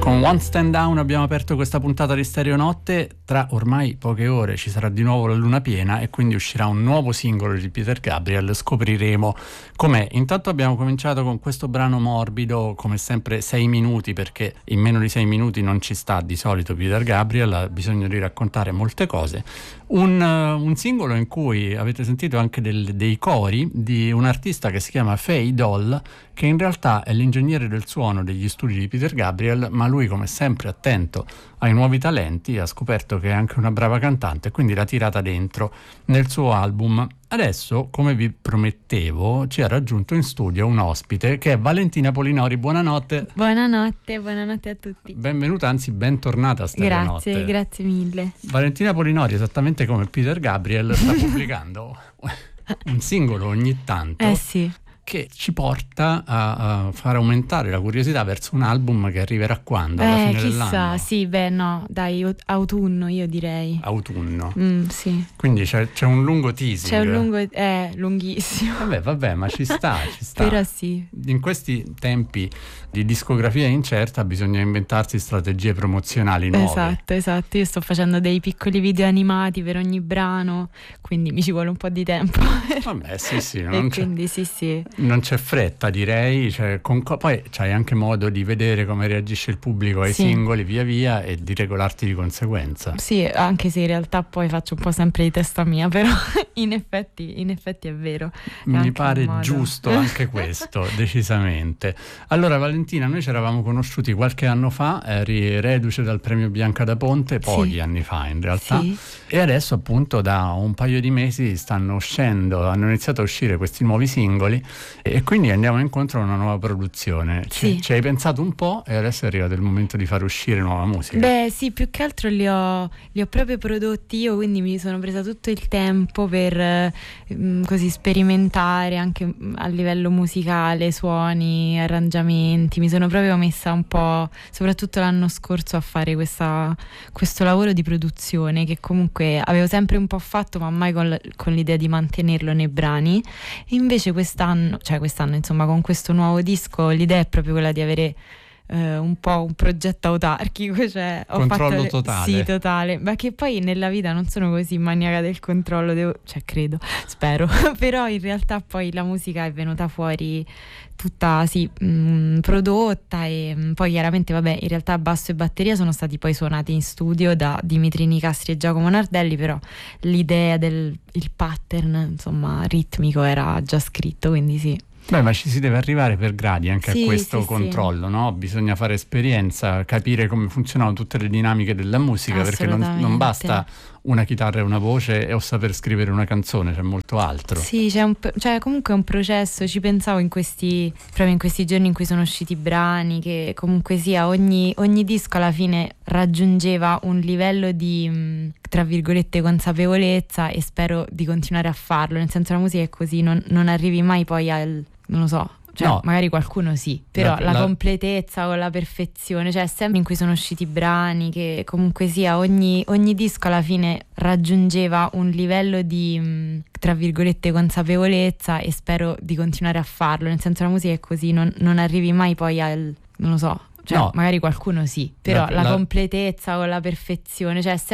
Con One Stand Down abbiamo aperto questa puntata di Stereo Notte. Tra ormai poche ore ci sarà di nuovo la luna piena e quindi uscirà un nuovo singolo di Peter Gabriel. Scopriremo com'è. Intanto abbiamo cominciato con questo brano morbido, come sempre 6 minuti, perché in meno di 6 minuti non ci sta di solito Peter Gabriel, ha bisogno di raccontare molte cose. Un singolo in cui avete sentito anche dei cori di un artista che si chiama Faye Doll, che in realtà è l'ingegnere del suono degli studi di Peter Gabriel, ma lui, come sempre attento ai nuovi talenti, ha scoperto che è anche una brava cantante e quindi l'ha tirata dentro nel suo album. Adesso, come vi promettevo, ci ha raggiunto in studio un ospite che è Valentina Polinori. Buonanotte. Buonanotte a tutti. Benvenuta, anzi bentornata a Stereo Notte. Grazie mille. Valentina Polinori, esattamente come Peter Gabriel, sta pubblicando un singolo ogni tanto. Sì. Che ci porta a far aumentare la curiosità verso un album che arriverà quando? Alla fine chissà, dell'anno? sì, dai, autunno io direi. Autunno. Sì. Quindi c'è un lungo teasing. C'è un lungo, lunghissimo. Vabbè, ma ci sta. Però sì. In questi tempi di discografia incerta bisogna inventarsi strategie promozionali nuove. Esatto, io sto facendo dei piccoli video animati per ogni brano, quindi mi ci vuole un po' di tempo. Vabbè, sì. Quindi sì. Non c'è fretta, direi, poi c'hai anche modo di vedere come reagisce il pubblico ai singoli via via e di regolarti di conseguenza. Sì, anche se in realtà poi faccio un po' sempre di testa mia, però in effetti è vero. Mi pare giusto anche questo, decisamente. Allora Valentina, noi ci eravamo conosciuti qualche anno fa, eri reduce dal premio Bianca da Ponte, pochi anni fa in realtà, e adesso appunto da un paio di mesi hanno iniziato a uscire questi nuovi singoli e quindi andiamo incontro a una nuova produzione. Ci hai pensato un po' e adesso è arrivato il momento di far uscire nuova musica. Beh sì, più che altro li ho proprio prodotti io, quindi mi sono presa tutto il tempo per così sperimentare anche a livello musicale, suoni, arrangiamenti. Mi sono proprio messa un po', soprattutto l'anno scorso, a fare questo lavoro di produzione che comunque avevo sempre un po' fatto, ma mai con l'idea di mantenerlo nei brani. E invece quest'anno insomma, con questo nuovo disco l'idea è proprio quella di avere un po' un progetto autarchico, cioè controllo totale. Sì, totale, ma che poi nella vita non sono così maniaca del controllo, credo, spero però in realtà poi la musica è venuta fuori tutta prodotta e poi chiaramente in realtà basso e batteria sono stati poi suonati in studio da Dimitri Nicastri e Giacomo Nardelli, però l'idea il pattern insomma ritmico era già scritto, quindi sì. Beh, ma ci si deve arrivare per gradi anche a questo controllo, no? Bisogna fare esperienza, capire come funzionano tutte le dinamiche della musica, perché non basta una chitarra e una voce o saper scrivere una canzone, c'è molto altro. Sì, comunque è un processo. Ci pensavo proprio in questi giorni in cui sono usciti i brani, che comunque sia ogni disco alla fine raggiungeva un livello di tra virgolette consapevolezza, e spero di continuare a farlo, nel senso la musica è così, non arrivi mai poi non lo so, magari qualcuno sì, però la completezza o la perfezione, sempre in cui sono usciti i brani, che comunque sia ogni disco alla fine raggiungeva un livello di tra virgolette consapevolezza, e spero di continuare a farlo, nel senso la musica è così, non arrivi mai poi non lo so, magari qualcuno sì, però la completezza o la perfezione,